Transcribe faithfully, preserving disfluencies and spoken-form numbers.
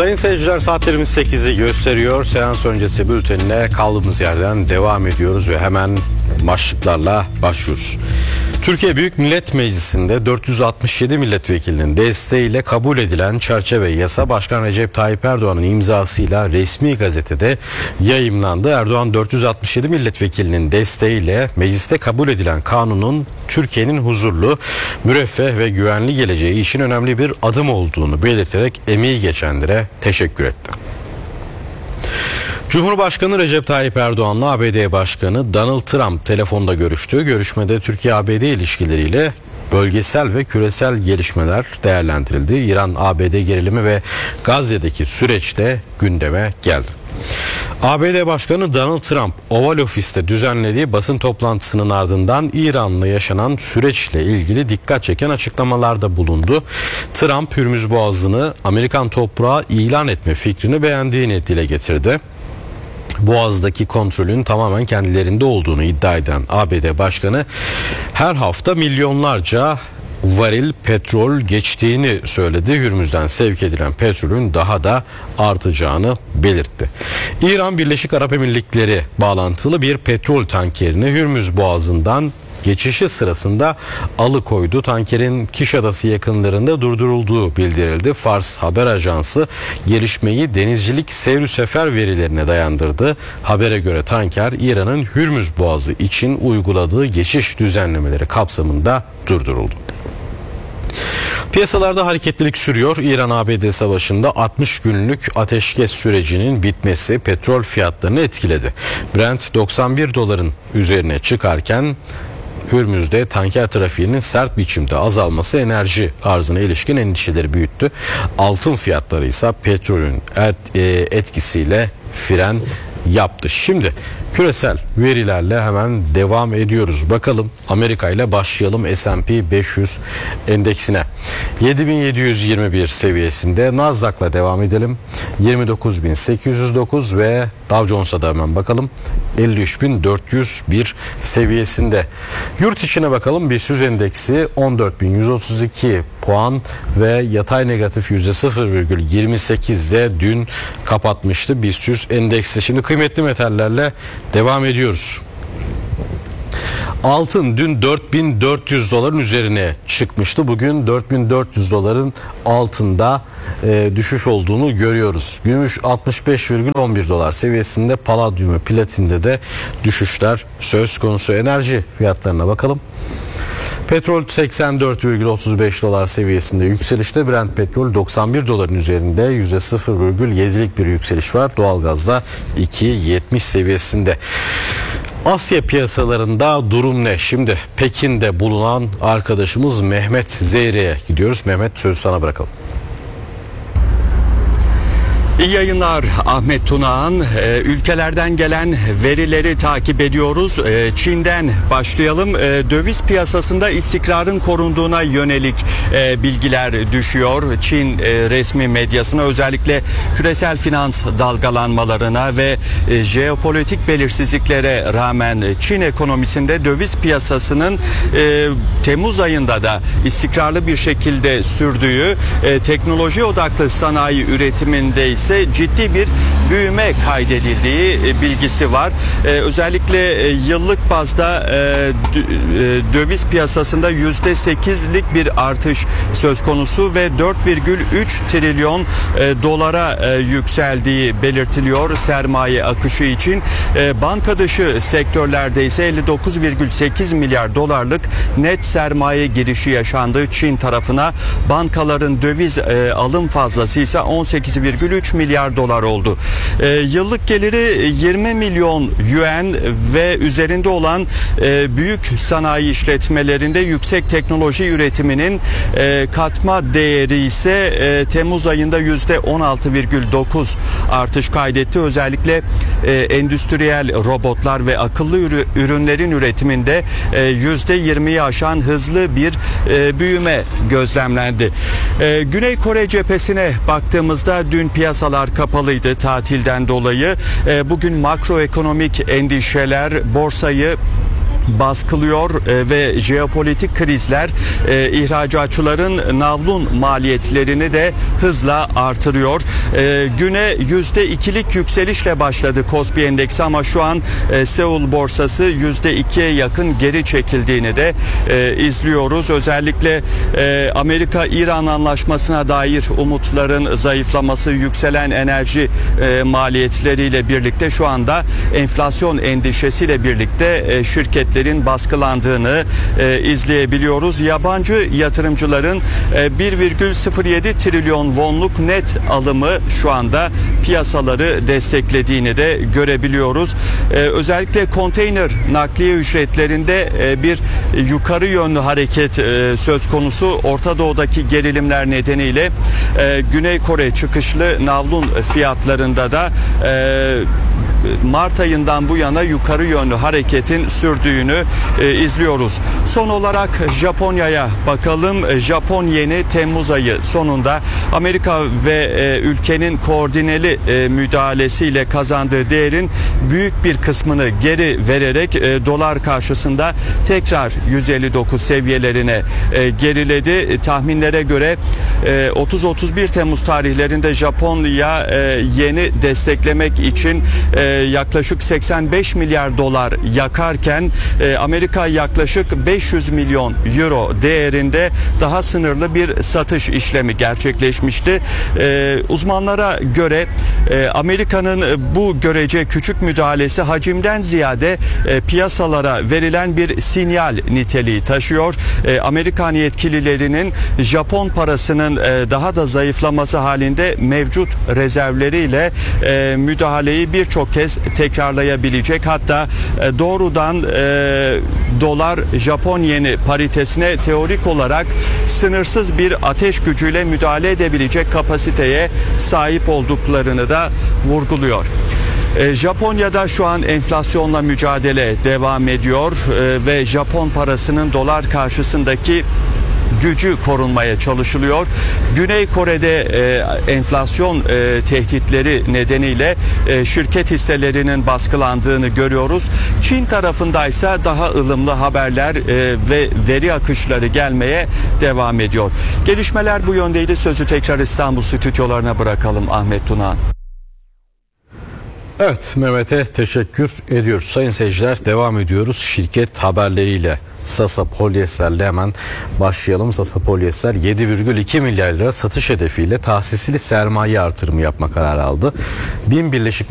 Sayın seyirciler, saatlerimiz sekizi gösteriyor. Seans öncesi bültenine kaldığımız yerden devam ediyoruz ve hemen başlıklarla başlıyoruz. Türkiye Büyük Millet Meclisi'nde dört yüz altmış yedi milletvekilinin desteğiyle kabul edilen çerçeve yasa Başkan Recep Tayyip Erdoğan'ın imzasıyla resmi gazetede yayımlandı. Erdoğan dört yüz altmış yedi milletvekilinin desteğiyle mecliste kabul edilen kanunun Türkiye'nin huzurlu, müreffeh ve güvenli geleceği için önemli bir adım olduğunu belirterek emeği geçenlere teşekkür etti. Cumhurbaşkanı Recep Tayyip Erdoğan'la A B D Başkanı Donald Trump telefonda görüştü. Görüşmede Türkiye-A B D ilişkileriyle bölgesel ve küresel gelişmeler değerlendirildi. İran-A B D gerilimi ve Gazze'deki süreç de gündeme geldi. A B D Başkanı Donald Trump, Oval Ofis'te düzenlediği basın toplantısının ardından İran'la yaşanan süreçle ilgili dikkat çeken açıklamalarda bulundu. Trump, Hürmüz Boğazı'nı Amerikan toprağı ilan etme fikrini beğendiğini dile getirdi. Boğaz'daki kontrolün tamamen kendilerinde olduğunu iddia eden A B D Başkanı, her hafta milyonlarca varil petrol geçtiğini söyledi. Hürmüz'den sevk edilen petrolün daha da artacağını belirtti. İran, Birleşik Arap Emirlikleri bağlantılı bir petrol tankerini Hürmüz Boğazı'ndan geçişi sırasında alıkoydu. Tankerin Kiş Adası yakınlarında durdurulduğu bildirildi. Fars haber ajansı gelişmeyi denizcilik seyr sefer verilerine dayandırdı. Habere göre tanker İran'ın Hürmüz Boğazı için uyguladığı geçiş düzenlemeleri kapsamında durduruldu. Piyasalarda hareketlilik sürüyor. İran-A B D savaşında altmış günlük ateşkes sürecinin bitmesi petrol fiyatlarını etkiledi. Brent doksan bir doların üzerine çıkarken Hürmüz'de tanker trafiğinin sert biçimde azalması enerji arzına ilişkin endişeleri büyüttü. Altın fiyatları ise petrolün etkisiyle fren yaptı. Şimdi küresel verilerle hemen devam ediyoruz. Bakalım, Amerika ile başlayalım. S and P beş yüz endeksine yedi bin yedi yüz yirmi bir seviyesinde. Nasdaq'la devam edelim. yirmi dokuz bin sekiz yüz dokuz ve Dow Jones'a da hemen bakalım. elli üç bin dört yüz bir seviyesinde. Yurt içine bakalım. BIST yüz endeksi on dört bin yüz otuz iki puan ve yatay negatif yüzde sıfır virgül yirmi sekizde dün kapatmıştı BIST yüz endeksi. Şimdi kıymetli metallerle devam ediyoruz. Altın dün dört bin dört yüz doların üzerine çıkmıştı. Bugün dört bin dört yüz doların altında e, düşüş olduğunu görüyoruz. Gümüş altmış beş virgül on bir dolar seviyesinde, paladyum ve platinde de düşüşler söz konusu. Enerji fiyatlarına bakalım. Petrol seksen dört virgül otuz beş dolar seviyesinde yükselişte. Brent petrol doksan bir doların üzerinde yüzde sıfır virgül yedilik bir yükseliş var. Doğalgazda iki yetmiş seviyesinde. Asya piyasalarında durum ne? Şimdi Pekin'de bulunan arkadaşımız Mehmet Zeyre'ye gidiyoruz. Mehmet, sözü sana bırakalım. İyi yayınlar Ahmet Tunağan. Ee, ülkelerden gelen verileri takip ediyoruz. Ee, Çin'den başlayalım. Ee, döviz piyasasında istikrarın korunduğuna yönelik e, bilgiler düşüyor. Çin e, resmi medyasına, özellikle küresel finans dalgalanmalarına ve e, jeopolitik belirsizliklere rağmen Çin ekonomisinde döviz piyasasının e, Temmuz ayında da istikrarlı bir şekilde sürdüğü, e, teknoloji odaklı sanayi üretiminde ise ciddi bir büyüme kaydedildiği bilgisi var. Ee, özellikle yıllık bazda e, döviz piyasasında yüzde sekizlik bir artış söz konusu ve dört virgül üç trilyon e, dolara e, yükseldiği belirtiliyor sermaye akışı için. E, banka dışı sektörlerde ise elli dokuz virgül sekiz milyar dolarlık net sermaye girişi yaşandı Çin tarafına. Bankaların döviz e, alım fazlası ise on sekiz virgül üç milyar dolar oldu. E, yıllık geliri yirmi milyon yuan ve üzerinde olan e, büyük sanayi işletmelerinde yüksek teknoloji üretiminin e, katma değeri ise e, Temmuz ayında yüzde on altı virgül dokuz artış kaydetti. Özellikle e, endüstriyel robotlar ve akıllı ürünlerin üretiminde e, yüzde yirmiyi aşan hızlı bir e, büyüme gözlemlendi. E, Güney Kore cephesine baktığımızda dün piyasalar kapalıydı tatilden dolayı. E, bugün makroekonomik endişeler borsayı baskılıyor e, ve jeopolitik krizler e, ihracatçıların navlun maliyetlerini de hızla artırıyor. E, güne yüzde ikilik yükselişle başladı Kospi Endeksi ama şu an e, Seul borsası yüzde ikiye yakın geri çekildiğini de e, izliyoruz. Özellikle e, Amerika-İran anlaşmasına dair umutların zayıflaması, yükselen enerji e, maliyetleriyle birlikte şu anda enflasyon endişesiyle birlikte e, şirketlerin baskılandığını e, izleyebiliyoruz. Yabancı yatırımcıların e, bir virgül sıfır yedi trilyon wonluk net alımı şu anda piyasaları desteklediğini de görebiliyoruz. E, özellikle konteyner nakliye ücretlerinde e, bir yukarı yönlü hareket e, söz konusu. Orta Doğu'daki gerilimler nedeniyle e, Güney Kore çıkışlı navlun fiyatlarında da e, Mart ayından bu yana yukarı yönlü hareketin sürdüğünü e, izliyoruz. Son olarak Japonya'ya bakalım. Japon yeni Temmuz ayı sonunda Amerika ve e, ülkenin koordineli e, müdahalesiyle kazandığı değerin büyük bir kısmını geri vererek e, dolar karşısında tekrar yüz elli dokuz seviyelerine e, geriledi. E, tahminlere göre e, otuz otuz bir Temmuz tarihlerinde Japonya e, yeni desteklemek için e, yaklaşık seksen beş milyar dolar yakarken e, Amerika yaklaşık beş yüz milyon euro değerinde daha sınırlı bir satış işlemi gerçekleşmişti. E, uzmanlara göre e, Amerika'nın bu görece küçük müdahalesi hacimden ziyade e, piyasalara verilen bir sinyal niteliği taşıyor. E, Amerikan yetkililerinin Japon parasının e, daha da zayıflaması halinde mevcut rezervleriyle e, müdahaleyi birçok kez tekrarlayabilecek. Hatta e, doğrudan e, dolar Japon yeni paritesine teorik olarak sınırsız bir ateş gücüyle müdahale edebilecek kapasiteye sahip olduklarını da vurguluyor. E, Japonya'da şu an enflasyonla mücadele devam ediyor e, ve Japon parasının dolar karşısındaki gücü korunmaya çalışılıyor. Güney Kore'de e, enflasyon e, tehditleri nedeniyle e, şirket hisselerinin baskılandığını görüyoruz. Çin tarafındaysa daha ılımlı haberler e, ve veri akışları gelmeye devam ediyor. Gelişmeler bu yöndeydi. Sözü tekrar İstanbul stüdyolarına bırakalım Ahmet Tuna. Evet, Mehmet'e teşekkür ediyoruz. Sayın seyirciler, devam ediyoruz şirket haberleriyle. Sasa Polyester'le hemen başlayalım. Sasa Polyester yedi virgül iki milyar lira satış hedefiyle tahsisli sermaye artırımı yapma kararı aldı. bin Birleşik